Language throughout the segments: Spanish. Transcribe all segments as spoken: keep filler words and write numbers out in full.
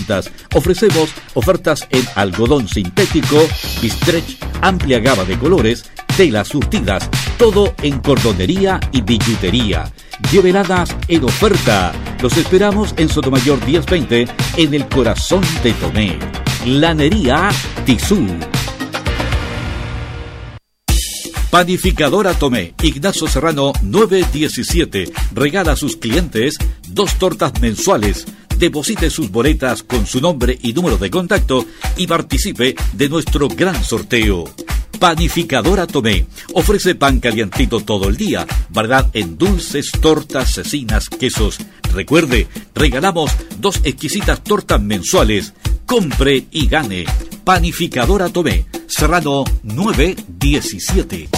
distintas. Ofrecemos ofertas en algodón sintético, bistretch, amplia gama de colores, telas surtidas, todo en cordonería y billutería. Lléveladas en oferta. Los esperamos en Sotomayor diez veinte, en el corazón de Tomé. Lanería Tizú. Panificadora Tomé, Ignacio Serrano nueve diecisiete. Regala a sus clientes dos tortas mensuales. Deposite sus boletas con su nombre y número de contacto y participe de nuestro gran sorteo. Panificadora Tomé ofrece pan calientito todo el día, variedad en dulces, tortas, cecinas, quesos. Recuerde, regalamos dos exquisitas tortas mensuales. Compre y gane. Panificadora Tomé, Serrano nueve diecisiete.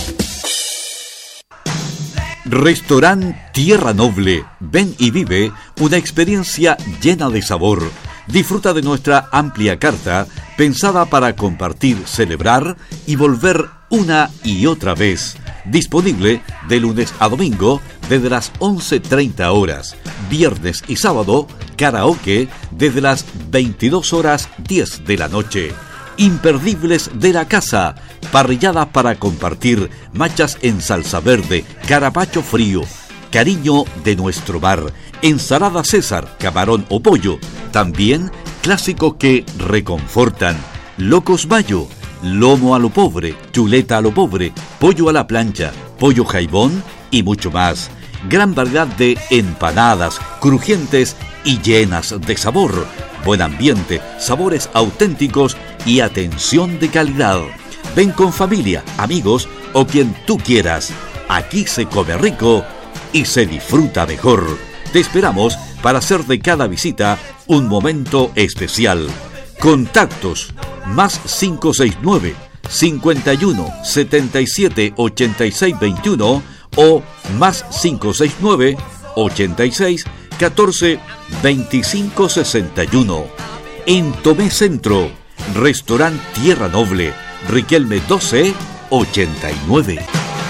Restaurant Tierra Noble. Ven y vive una experiencia llena de sabor. Disfruta de nuestra amplia carta, pensada para compartir, celebrar y volver una y otra vez. Disponible de lunes a domingo desde las once treinta horas. Viernes y sábado, karaoke desde las veintidós horas diez de la noche. Imperdibles de la casa, parrilladas para compartir, machas en salsa verde, carapacho frío, cariño de nuestro bar, ensalada César, camarón o pollo, también clásicos que reconfortan, locos mayo, lomo a lo pobre, chuleta a lo pobre, pollo a la plancha, pollo jaibón y mucho más. Gran variedad de empanadas, crujientes y llenas de sabor. Buen ambiente, sabores auténticos y atención de calidad. Ven con familia, amigos o quien tú quieras. Aquí se come rico y se disfruta mejor. Te esperamos para hacer de cada visita un momento especial. Contactos más cinco seis nueve, cincuenta y uno, setenta y siete, ochenta y seis veintiuno o más cinco seis nueve, ochenta y seis, catorce, veinticinco sesenta y uno. En Tomé Centro, Restaurant Tierra Noble, Riquelme doce, ochenta y nueve.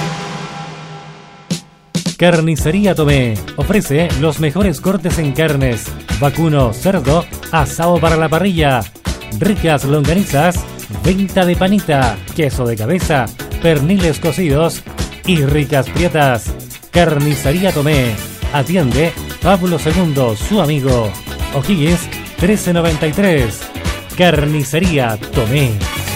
Carnicería Tomé ofrece los mejores cortes en carnes, vacuno, cerdo, asado para la parrilla, ricas longanizas, venta de panita, queso de cabeza, perniles cocidos y ricas prietas. Carnicería Tomé. Atiende Pablo segundo, su amigo. O'Higgins trece noventa y tres. Carnicería Tomé.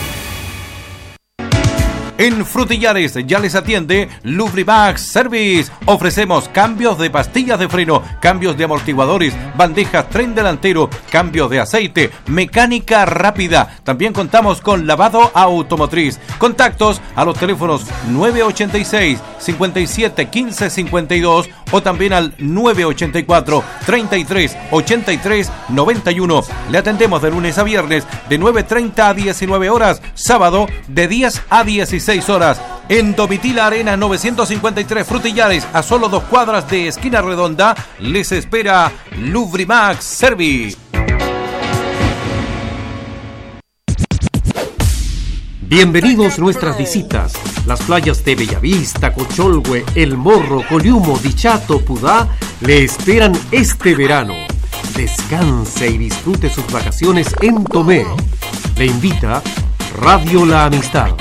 En Frutillares ya les atiende Lubrimax Service. Ofrecemos cambios de pastillas de freno, cambios de amortiguadores, bandejas, tren delantero, cambios de aceite, mecánica rápida. También contamos con lavado automotriz. Contactos a los teléfonos nueve ochenta y seis, cincuenta y siete, quince cincuenta y dos o también al nueve ochenta y cuatro, treinta y tres, ochenta y tres, noventa y uno. Le atendemos de lunes a viernes de nueve treinta a diecinueve horas, sábado de diez a dieciséis horas. En Domitila Arena novecientos cincuenta y tres Frutillares, a solo dos cuadras de Esquina Redonda, les espera Lubrimax Service. Bienvenidos nuestras visitas. Las playas de Bellavista, Cocholhue, El Morro, Coliumo, Dichato, Pudá le esperan este verano. Descanse y disfrute sus vacaciones en Tomé. Le invita Radio La Amistad.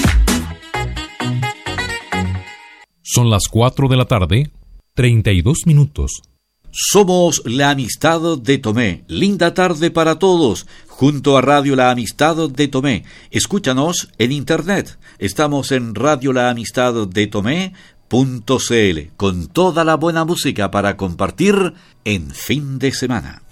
Son las cuatro de la tarde, treinta y dos minutos. Somos La Amistad de Tomé. Linda tarde para todos. Junto a Radio La Amistad de Tomé. Escúchanos en internet. Estamos en radio la amistad de tomé punto c l con toda la buena música para compartir en fin de semana.